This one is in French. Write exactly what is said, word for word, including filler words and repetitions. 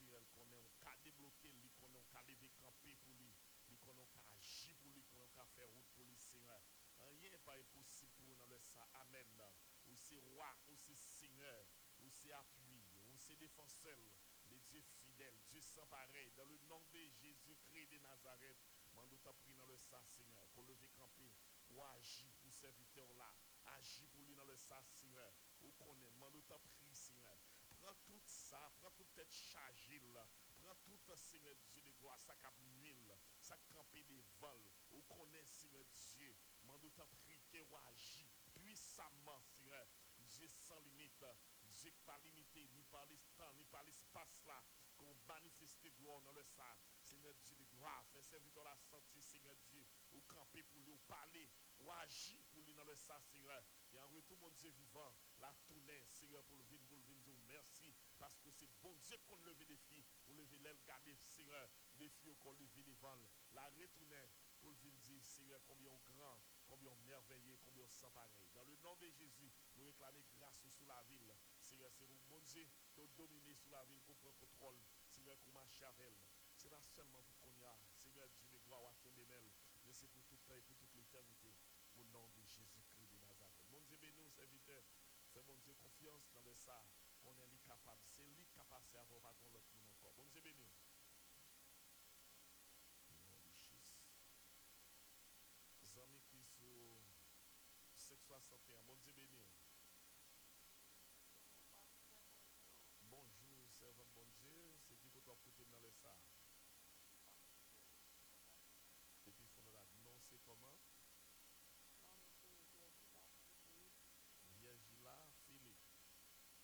Seigneur, elle connaît un cas débloqué, lui connaît un cas levé campé pour lui, lui connaît un cas agir pour lui, connaît un cas faire route pour lui, Seigneur. Rien n'est pas impossible pour nous dans le ça. Amen. Ou c'est roi, ou c'est Seigneur, ou c'est appui, ou c'est défenseur, les dieux fidèles, Dieu sans pareil, dans le nom de Jésus-Christ de Nazareth, mando t'a pris dans le ça, Seigneur, pour lever campé, ou agir pour serviteur là, agir pour lui dans le ça, Seigneur, ou connaît, mando t'a pris, Seigneur. Prends tout ça, prends toute tête chargée là, prends tout, Seigneur Dieu de gloire, ça cap nuit, ça campé des vols, ou connaît, Seigneur Dieu, mando t'a pris, ou agir puissamment, Seigneur, Dieu sans limite, Dieu pas limité, ni par l'instant, ni par l'espace là, qu'on manifeste gloire dans le sang. Seigneur Dieu de gloire, fais serviteur la santé, Seigneur Dieu, ou camper pour lui, ou parler, ou agir pour lui dans le sang, Seigneur. Et en retour, mon Dieu vivant, la tournée, Seigneur, pour le vivre, pour le vivre, merci, parce que c'est bon Dieu qu'on lève des filles, pour lever l'aile, garder, Seigneur, des filles qu'on lève devant, la retourner, pour le vivre, dire, Seigneur, combien grand, combien merveilleux, combien sans pareil. Dans le nom de Jésus, nous réclamons grâce sous la ville. Seigneur, c'est vous, mon Dieu, de dominer sous la ville, qu'on prend contrôle. Seigneur, qu'on marche avec elle. C'est pas seulement pour qu'on y a. Seigneur, Dieu de gloire, à ton démêle. Mais c'est pour tout le temps et pour toute l'éternité. Au nom de Jésus-Christ de Nazareth. Mon Dieu, bénis, serviteur. Fais, mon Dieu, confiance dans le ça. Qu'on est capable. C'est lui capable de avoir pas qu'on l'autre monde encore. Mon Dieu, bénis. Amis qui sont cinq cent soixante et un, bon Dieu béni. Bonjour, servant bon Dieu, c'est qui pour toi côté dans le ça.